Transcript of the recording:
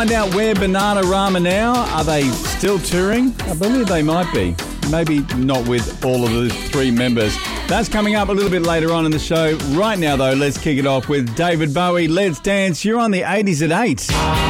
Find out where Bananarama now. Are they still touring? I believe they might be. Maybe not with all of the three members. That's coming up a little bit later on in the show. Right now, though, let's kick it off with David Bowie. Let's dance. You're on the 80s at 8.